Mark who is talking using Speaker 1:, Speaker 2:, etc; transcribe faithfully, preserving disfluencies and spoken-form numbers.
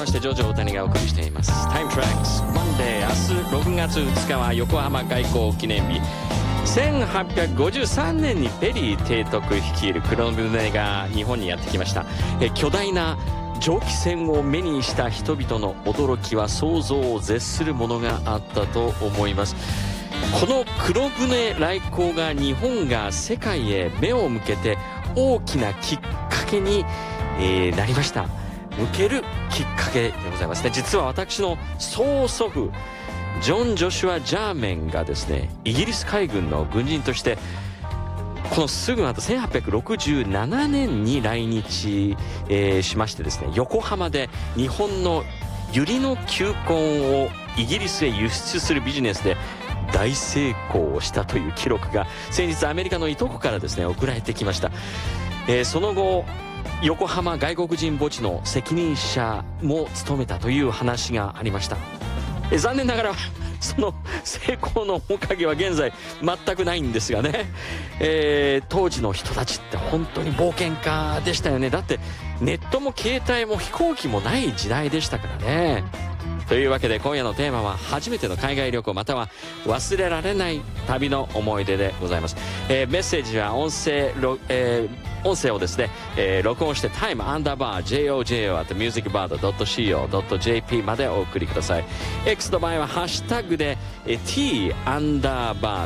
Speaker 1: してジョージ大谷がお送りしていますタイムトラックスマンデー。明日ろくがつふつかは横浜開港記念日。せんはっぴゃくごじゅうさんねんにペリー提督率いる黒船が日本にやってきました。え巨大な蒸気船を目にした人々の驚きは想像を絶するものがあったと思います。この黒船来航が日本が世界へ目を向けて大きなきっかけに、えー、なりました。向けるきっかけでございますね。実は私の曽祖父ジョン・ジョシュア・ジャーメンがですね、イギリス海軍の軍人としてこのすぐ後せんはっぴゃくろくじゅうななねんに来日、えー、しましてですね、横浜で日本のユリの球根をイギリスへ輸出するビジネスで大成功をしたという記録が先日アメリカのいとこからですね送られてきました。えー、その後横浜外国人墓地の責任者も務めたという話がありました。えー、残念ながらその成功の面影は現在全くないんですがね、えー、当時の人たちって本当に冒険家でしたよね。だってネットも携帯も飛行機もない時代でしたからね。というわけで今夜のテーマは初めての海外旅行または忘れられない旅の思い出でございます。えー、メッセージは音声、えー、音声をですね、えー、録音してタイムアンダーバー ジェイオージェイオー at ミュージックバード ドットシーオー ドットジェーピー までお送りください。X の場合はハッシュタグで、えー、T アンダーバー